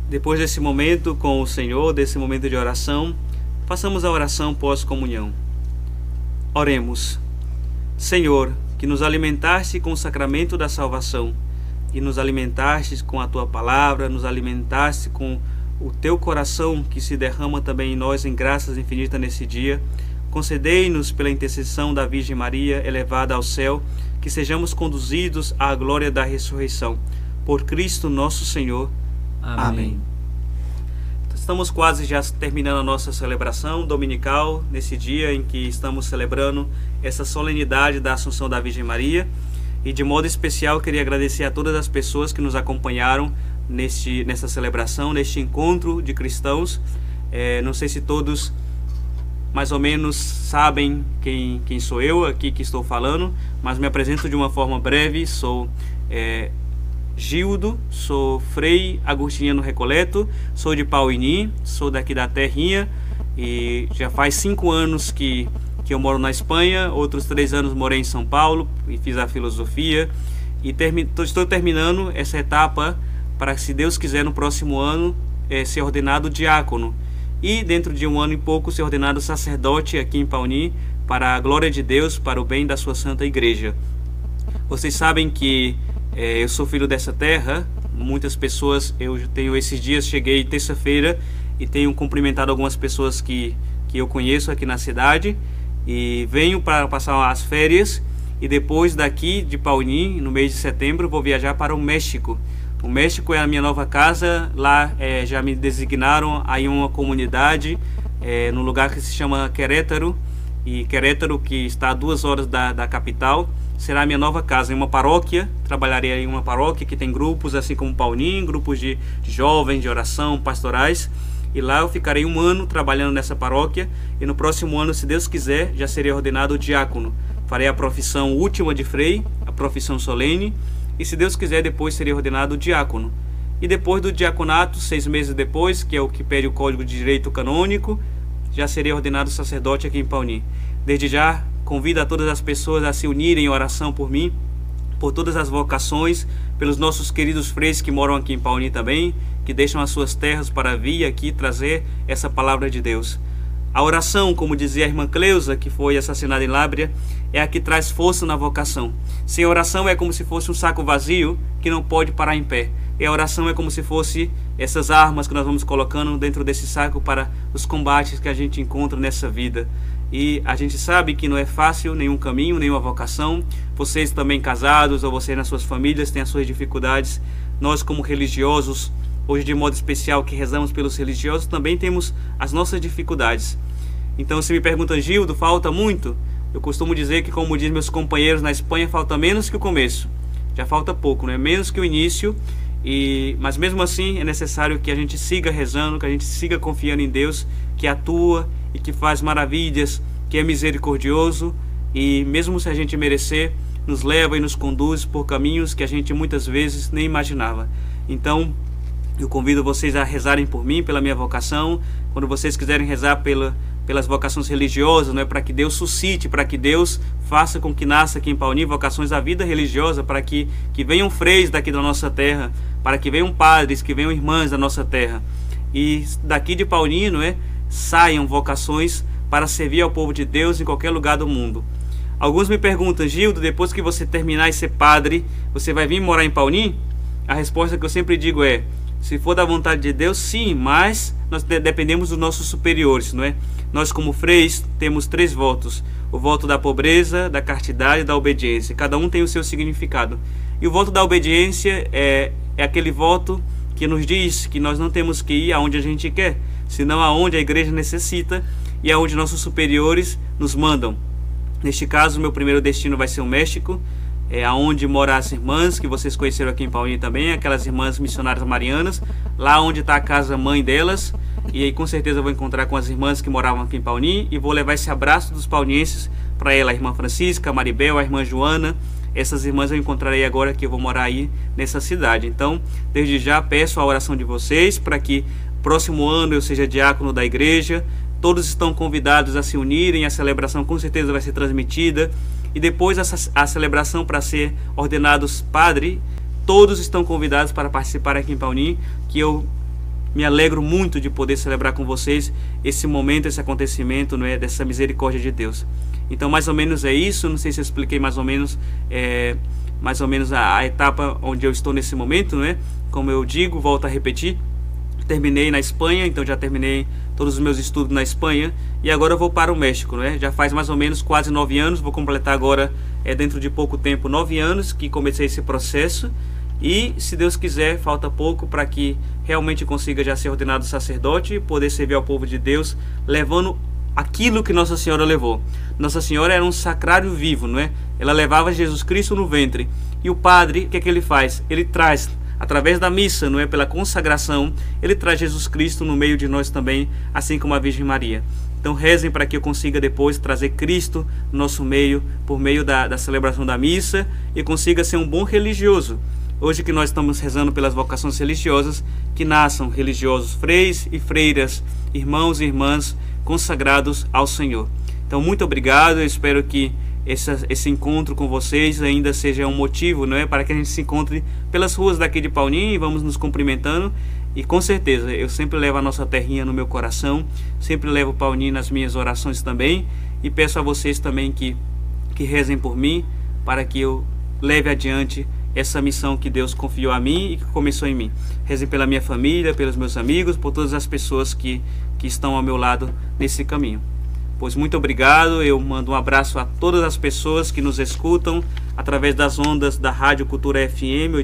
Depois desse momento com o Senhor, desse momento de oração, façamos a oração pós-comunhão. Oremos. Senhor, que nos alimentaste com o sacramento da salvação e nos alimentaste com a Tua palavra, nos alimentaste com o Teu coração que se derrama também em nós em graças infinitas nesse dia, concedei-nos pela intercessão da Virgem Maria elevada ao céu, que sejamos conduzidos à glória da ressurreição. Por Cristo nosso Senhor. Amém. Estamos quase já terminando a nossa celebração dominical, nesse dia em que estamos celebrando essa solenidade da Assunção da Virgem Maria. E de modo especial queria agradecer a todas as pessoas que nos acompanharam nessa celebração, neste encontro de cristãos. Não sei se todos mais ou menos sabem quem sou eu aqui que estou falando, mas me apresento de uma forma breve. Sou Gildo, sou Frei Agostiniano Recoleto, sou de Pauini, sou daqui da terrinha e já faz 5 anos que eu moro na Espanha, outros 3 anos morei em São Paulo e fiz a filosofia e estou terminando essa etapa para, se Deus quiser, no próximo ano ser ordenado diácono e dentro de 1 ano e pouco ser ordenado sacerdote aqui em Pauini, para a glória de Deus, para o bem da sua Santa Igreja. Vocês sabem que eu sou filho dessa terra, muitas pessoas, eu tenho esses dias, cheguei terça-feira e tenho cumprimentado algumas pessoas que eu conheço aqui na cidade e venho para passar as férias e depois daqui de Pauini, no mês de setembro, vou viajar para o México. O México é a minha nova casa, lá já me designaram aí uma comunidade, num lugar que se chama Querétaro, e Querétaro, que está a 2 horas da capital, será a minha nova casa, em uma paróquia. Trabalharei em uma paróquia que tem grupos, assim como Paulinho, grupos de jovens, de oração, pastorais. E lá eu ficarei 1 ano trabalhando nessa paróquia. E no próximo ano, se Deus quiser, já serei ordenado diácono. Farei a profissão última de frei, a profissão solene. E se Deus quiser, depois serei ordenado diácono. E depois do diaconato, 6 meses depois, que é o que pede o Código de Direito Canônico, já serei ordenado sacerdote aqui em Pauini. Desde já, convido a todas as pessoas a se unirem em oração por mim, por todas as vocações, pelos nossos queridos freis que moram aqui em Pauini também, que deixam as suas terras para vir aqui trazer essa palavra de Deus. A oração, como dizia a irmã Cleusa, que foi assassinada em Lábrea, é a que traz força na vocação. Sem oração é como se fosse um saco vazio que não pode parar em pé. E a oração é como se fosse essas armas que nós vamos colocando dentro desse saco para os combates que a gente encontra nessa vida. E a gente sabe que não é fácil nenhum caminho, nenhuma vocação. Vocês também casados ou vocês nas suas famílias têm as suas dificuldades. Nós, como religiosos, hoje de modo especial que rezamos pelos religiosos, também temos as nossas dificuldades. Então, se me perguntam, Gildo, falta muito? Eu costumo dizer que, como dizem meus companheiros na Espanha, falta menos que o começo. Já falta pouco, né? Menos que o início. Mas mesmo assim é necessário que a gente siga rezando, que a gente siga confiando em Deus, que atua e que faz maravilhas, que é misericordioso e mesmo se a gente merecer, nos leva e nos conduz por caminhos que a gente muitas vezes nem imaginava. Então eu convido vocês a rezarem por mim, pela minha vocação. Quando vocês quiserem rezar pelas vocações religiosas, para que Deus suscite, para que Deus faça com que nasça aqui em Pauini vocações da vida religiosa, para que venham freis daqui da nossa terra, para que venham padres, que venham irmãs da nossa terra. E daqui de Pauini, saiam vocações para servir ao povo de Deus em qualquer lugar do mundo. Alguns me perguntam, Gildo, depois que você terminar e ser padre, você vai vir morar em Pauini? A resposta que eu sempre digo é, se for da vontade de Deus, sim, mas nós dependemos dos nossos superiores, Nós, como freis, temos 3 votos. O voto da pobreza, da castidade e da obediência. Cada um tem o seu significado. E o voto da obediência é aquele voto que nos diz que nós não temos que ir aonde a gente quer, senão aonde a igreja necessita e aonde nossos superiores nos mandam. Neste caso, meu primeiro destino vai ser o México, aonde moram as irmãs que vocês conheceram aqui em Pauini também, aquelas irmãs missionárias marianas, lá onde está a casa mãe delas. E aí com certeza eu vou encontrar com as irmãs que moravam aqui em Pauini e vou levar esse abraço dos paunienses para ela, a irmã Francisca, a Maribel, a irmã Joana. Essas irmãs eu encontrarei agora que eu vou morar aí nessa cidade. Então, desde já peço a oração de vocês para que próximo ano eu seja diácono da igreja. Todos estão convidados a se unirem, a celebração com certeza vai ser transmitida. E depois a celebração para ser ordenados padre, todos estão convidados para participar aqui em Pauini, que eu me alegro muito de poder celebrar com vocês esse momento, esse acontecimento, não é, dessa misericórdia de Deus. Então, mais ou menos é isso. Não sei se eu expliquei mais ou menos a etapa onde eu estou nesse momento, não é? Como eu digo, volto a repetir, terminei na Espanha, então já terminei todos os meus estudos na Espanha e agora eu vou para o México, não é? Já faz mais ou menos quase 9 anos, vou completar agora, dentro de pouco tempo, 9 anos que comecei esse processo. E, se Deus quiser, falta pouco para que realmente consiga já ser ordenado sacerdote e poder servir ao povo de Deus, levando aquilo que Nossa Senhora levou. Nossa Senhora era um sacrário vivo, não é? Ela levava Jesus Cristo no ventre. E o padre, o que é que ele faz? Ele traz, através da missa, não é? Pela consagração, ele traz Jesus Cristo no meio de nós também, assim como a Virgem Maria. Então rezem para que eu consiga depois trazer Cristo no nosso meio, por meio da celebração da missa, e consiga ser um bom religioso. Hoje que nós estamos rezando pelas vocações religiosas, que nasçam religiosos freis e freiras, irmãos e irmãs consagrados ao Senhor. Então, muito obrigado. Eu espero que esse encontro com vocês ainda seja um motivo, não é, para que a gente se encontre pelas ruas daqui de Paulinho e vamos nos cumprimentando. E com certeza, eu sempre levo a nossa terrinha no meu coração, sempre levo o Paulinho nas minhas orações também, e peço a vocês também que rezem por mim, para que eu leve adiante essa missão que Deus confiou a mim e que começou em mim. Rezem pela minha família, pelos meus amigos, por todas as pessoas que estão ao meu lado nesse caminho. Pois muito obrigado, eu mando um abraço a todas as pessoas que nos escutam através das ondas da Rádio Cultura FM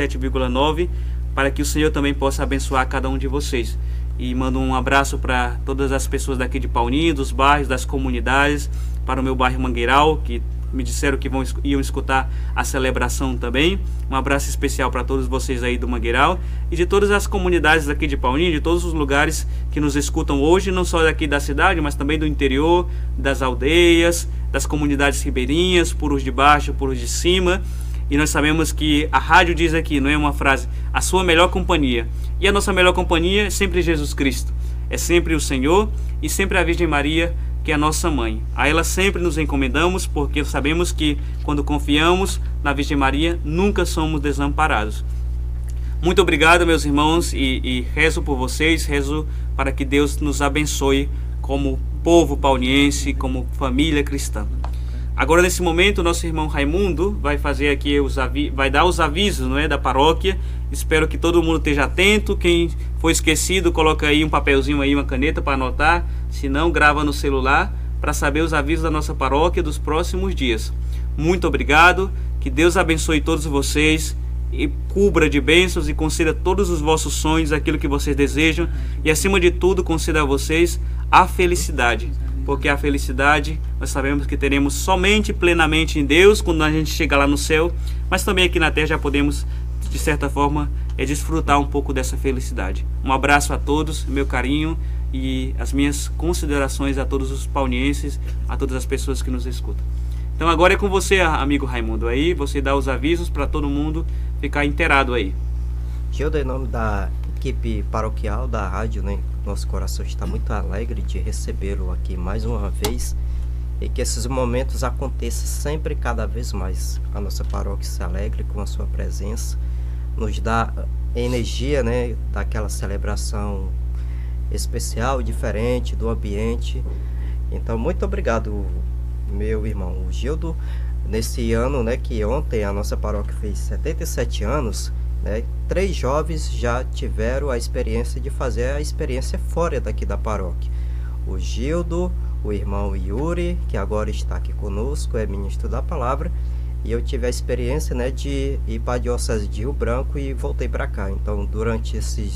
87,9, para que o Senhor também possa abençoar cada um de vocês. E mando um abraço para todas as pessoas daqui de Paulinho, dos bairros, das comunidades, para o meu bairro Mangueiral, que me disseram que iam escutar a celebração também. Um abraço especial para todos vocês aí do Mangueiral e de todas as comunidades aqui de Paulinho, de todos os lugares que nos escutam hoje, não só daqui da cidade, mas também do interior, das aldeias, das comunidades ribeirinhas, Puros de Baixo, Puros de Cima. E nós sabemos que a rádio diz aqui, não é uma frase, a sua melhor companhia. E a nossa melhor companhia é sempre Jesus Cristo, é sempre o Senhor e sempre a Virgem Maria, que é a nossa mãe. A ela sempre nos encomendamos, porque sabemos que quando confiamos na Virgem Maria, nunca somos desamparados. Muito obrigado, meus irmãos, e rezo por vocês, rezo para que Deus nos abençoe como povo pauliense, como família cristã. Agora, nesse momento, o nosso irmão Raimundo vai fazer aqui vai dar os avisos, não é, da paróquia. Espero que todo mundo esteja atento. Quem for esquecido, coloca aí um papelzinho aí, uma caneta para anotar. Se não, grava no celular para saber os avisos da nossa paróquia dos próximos dias. Muito obrigado. Que Deus abençoe todos vocês e cubra de bênçãos e conceda todos os vossos sonhos, aquilo que vocês desejam. E acima de tudo, conceda a vocês a felicidade. Porque a felicidade nós sabemos que teremos somente plenamente em Deus quando a gente chegar lá no céu, mas também aqui na terra já podemos, de certa forma, desfrutar um pouco dessa felicidade. Um abraço a todos, meu carinho e as minhas considerações a todos os paulienses, a todas as pessoas que nos escutam. Então agora é com você, amigo Raimundo, aí você dá os avisos para todo mundo ficar inteirado aí. Gildo, em nome da equipe paroquial da rádio, né? Nosso coração está muito alegre de recebê-lo aqui mais uma vez e que esses momentos aconteçam sempre e cada vez mais. A nossa paróquia se alegre com a sua presença, nos dá energia, né, daquela celebração especial, diferente do ambiente. Então, muito obrigado, meu irmão Gildo. Nesse ano, né, que ontem a nossa paróquia fez 77 anos, né, 3 jovens já tiveram a experiência de fazer a experiência fora daqui da paróquia. O Gildo, o irmão Yuri, que agora está aqui conosco, é ministro da palavra, e eu tive a experiência, né, de ir para a diocese de Rio Branco e voltei para cá. Então, durante esses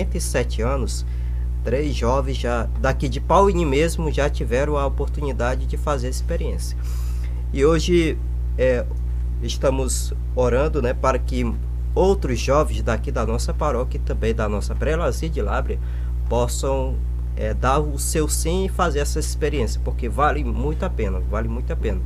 77 anos, 3 jovens já daqui de Paulinho mesmo já tiveram a oportunidade de fazer a experiência. E hoje estamos orando, né, para que outros jovens daqui da nossa paróquia e também da nossa prelazia de Lábrea possam dar o seu sim e fazer essa experiência, porque vale muito a pena, vale muito a pena.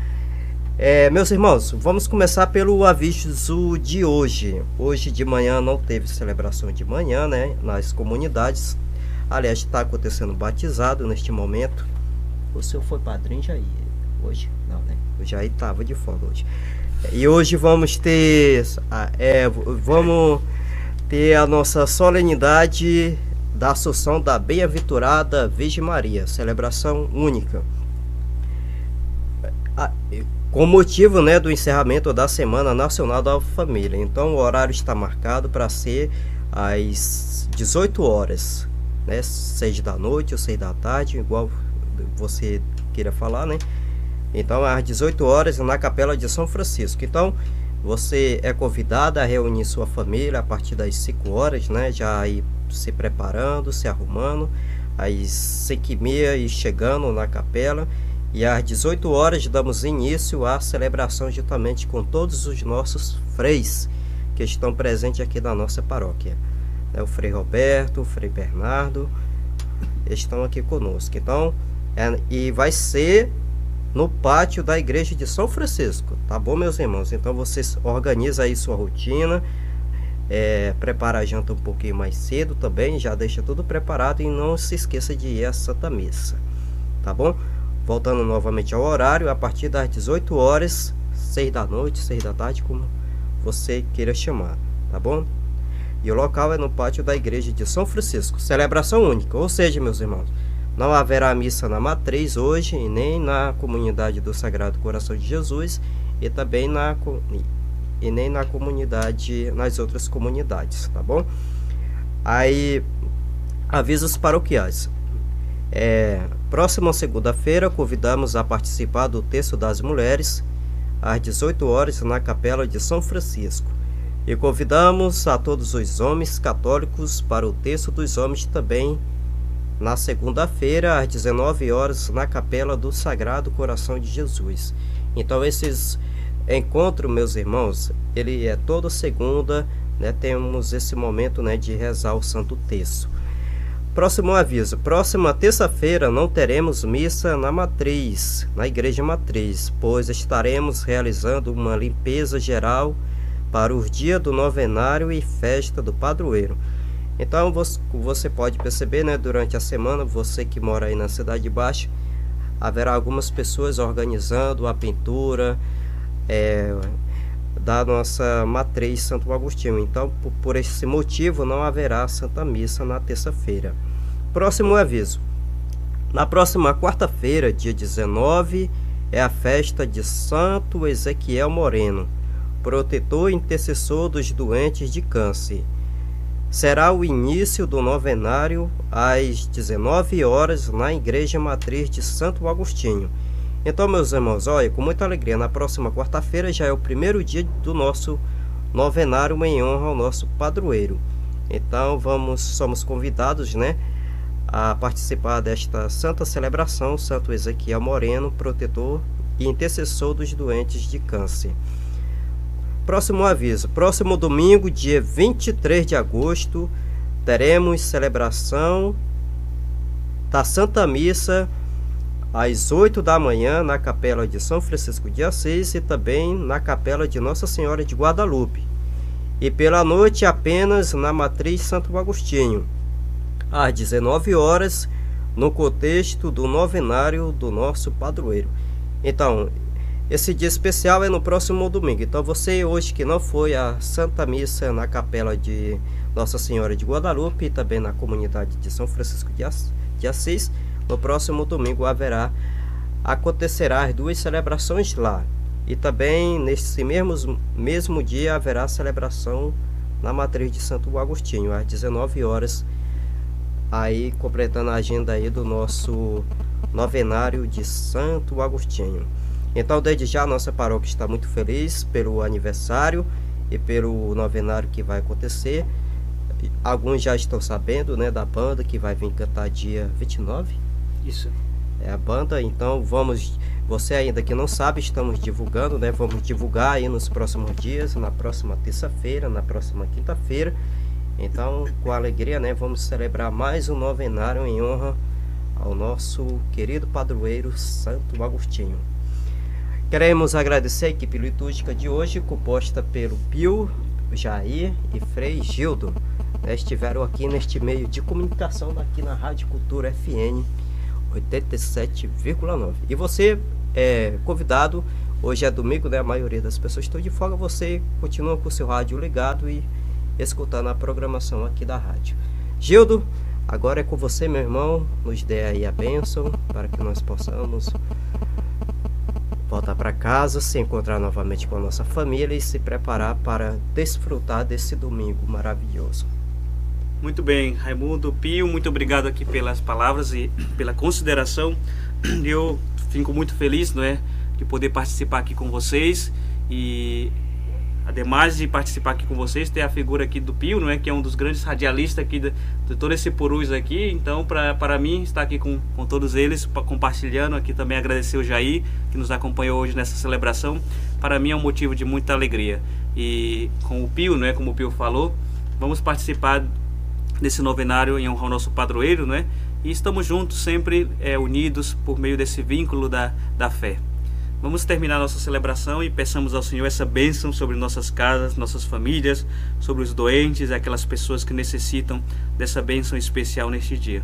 Meus irmãos, vamos começar pelo aviso de hoje. Hoje de manhã não teve celebração de manhã, né, nas comunidades. Aliás, está acontecendo batizado neste momento. O senhor foi padrinho Jair hoje? Não, né? O Jair estava de folga hoje. E hoje vamos ter... vamos ter a nossa solenidade da Assunção da Bem-aventurada Virgem Maria, celebração única. Com motivo, né, do encerramento da Semana Nacional da Família. Então o horário está marcado para ser às 18 horas, né, 6 da noite ou 6 da tarde, igual você queira falar, né? Então às 18 horas na Capela de São Francisco. Então você é convidado a reunir sua família a partir das 5 horas, né, já aí se preparando, se arrumando, às 5h30 e chegando na capela. E às 18 horas damos início à celebração juntamente com todos os nossos freis que estão presentes aqui na nossa paróquia. O Frei Roberto, o Frei Bernardo estão aqui conosco. Então, e vai ser no pátio da igreja de São Francisco, tá bom, meus irmãos? Então vocês organizam aí sua rotina, prepara a janta um pouquinho mais cedo também, já deixa tudo preparado e não se esqueça de ir à Santa Missa, tá bom? Voltando novamente ao horário, a partir das 18 horas, 6 da noite, 6 da tarde, como você queira chamar, tá bom? E o local é no pátio da igreja de São Francisco, celebração única, ou seja, meus irmãos, não haverá missa na matriz hoje, e nem na comunidade do Sagrado Coração de Jesus, e também nem na comunidade, nas outras comunidades, tá bom? Aí, avisos paroquiais. Próxima segunda-feira, convidamos a participar do Terço das Mulheres, às 18 horas, na Capela de São Francisco. E convidamos a todos os homens católicos para o Terço dos Homens também, na segunda-feira, às 19 horas, na Capela do Sagrado Coração de Jesus. Então, esses encontros, meus irmãos, ele é toda segunda, né, temos esse momento, né, de rezar o Santo Terço. Próximo aviso, próxima terça-feira não teremos missa na matriz, na igreja matriz, pois estaremos realizando uma limpeza geral para os dias do novenário e festa do padroeiro. Então você pode perceber, né, durante a semana, você que mora aí na Cidade de Baixa, haverá algumas pessoas organizando a pintura da nossa matriz Santo Agostinho. Então, por esse motivo, não haverá Santa Missa na terça-feira. Próximo aviso. Na próxima quarta-feira, dia 19, é a festa de Santo Ezequiel Moreno, protetor e intercessor dos doentes de câncer. Será o início do novenário às 19 horas na Igreja Matriz de Santo Agostinho. Então, meus irmãos, olha, com muita alegria, na próxima quarta-feira já é o primeiro dia do nosso novenário em honra ao nosso padroeiro. Então, somos convidados, né, a participar desta santa celebração, Santo Ezequiel Moreno, protetor e intercessor dos doentes de câncer. Próximo aviso, próximo domingo, dia 23 de agosto, teremos celebração da Santa Missa às 8 da manhã na Capela de São Francisco de Assis e também na Capela de Nossa Senhora de Guadalupe. E pela noite apenas na Matriz Santo Agostinho, às 19 horas, no contexto do novenário do nosso padroeiro. Então, esse dia especial é no próximo domingo. Então você hoje que não foi à Santa Missa na Capela de Nossa Senhora de Guadalupe e também na comunidade de São Francisco de Assis, no próximo domingo acontecerá as duas celebrações lá. E também nesse mesmo dia haverá celebração na Matriz de Santo Agostinho, às 19 horas, aí completando a agenda aí do nosso novenário de Santo Agostinho. Então, desde já, a nossa paróquia está muito feliz pelo aniversário e pelo novenário que vai acontecer. Alguns já estão sabendo, né, da banda que vai vir cantar dia 29. Isso. É a banda, então você ainda que não sabe, estamos divulgando, né? Vamos divulgar aí nos próximos dias, na próxima terça-feira, na próxima quinta-feira. Então, com alegria, né, vamos celebrar mais um novenário em honra ao nosso querido padroeiro Santo Agostinho. Queremos agradecer a equipe litúrgica de hoje, composta pelo Pio, Jair e Frei Gildo. Estiveram aqui neste meio de comunicação aqui na Rádio Cultura FN 87,9. E você é convidado, hoje é domingo, né? A maioria das pessoas estão de folga, você continua com o seu rádio ligado e escutando a programação aqui da rádio. Gildo, agora é com você, meu irmão. Nos dê aí a bênção para que nós possamos voltar para casa, se encontrar novamente com a nossa família e se preparar para desfrutar desse domingo maravilhoso. Muito bem, Raimundo, Pio, muito obrigado aqui pelas palavras e pela consideração. Eu fico muito feliz, não é, de poder participar aqui com vocês e, ademais de participar aqui com vocês, ter a figura aqui do Pio, não é, que é um dos grandes radialistas aqui de todo esse Purus aqui. Então, para mim, estar aqui com todos eles, compartilhando aqui, também agradecer o Jair, que nos acompanhou hoje nessa celebração. Para mim é um motivo de muita alegria. E com o Pio, não é, como o Pio falou, vamos participar desse novenário em honra ao nosso padroeiro, não é? E estamos juntos, sempre unidos por meio desse vínculo da fé. Vamos terminar nossa celebração e peçamos ao Senhor essa bênção sobre nossas casas, nossas famílias, sobre os doentes, aquelas pessoas que necessitam dessa bênção especial neste dia.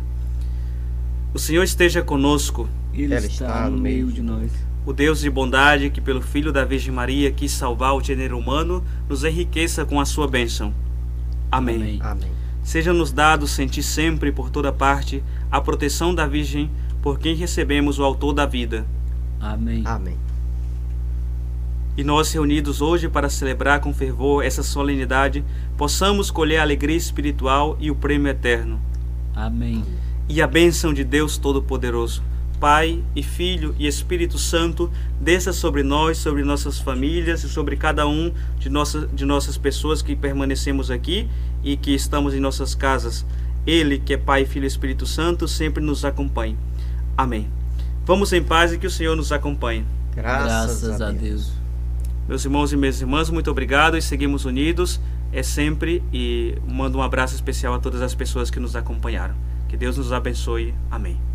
O Senhor esteja conosco. Ele está no meio de nós. O Deus de bondade, que pelo Filho da Virgem Maria quis salvar o gênero humano, nos enriqueça com a sua bênção. Amém. Amém. Amém. Seja-nos dado sentir sempre, por toda parte, a proteção da Virgem, por quem recebemos o Autor da vida. Amém. Amém. E nós, reunidos hoje para celebrar com fervor essa solenidade, possamos colher a alegria espiritual e o prêmio eterno. Amém. E a bênção de Deus Todo-Poderoso, Pai e Filho e Espírito Santo, desça sobre nós, sobre nossas famílias e sobre cada um de nossas pessoas que permanecemos aqui e que estamos em nossas casas. Ele, que é Pai, Filho e Espírito Santo, sempre nos acompanhe. Amém. Vamos em paz e que o Senhor nos acompanhe. Graças a Deus. Meus irmãos e minhas irmãs, muito obrigado e seguimos unidos sempre, e mando um abraço especial a todas as pessoas que nos acompanharam. Que Deus nos abençoe. Amém.